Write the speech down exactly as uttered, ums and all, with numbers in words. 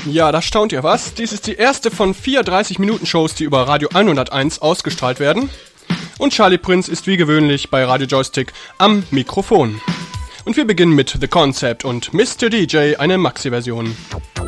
Ja, da staunt ihr was. Dies ist die erste von vier dreißig-Minuten-Shows, die über Radio hunderteins ausgestrahlt werden. Und Charlie Prinz ist wie gewöhnlich bei Radio Joystick am Mikrofon. Und wir beginnen mit The Concept und Mister D J, eine Maxi-Version.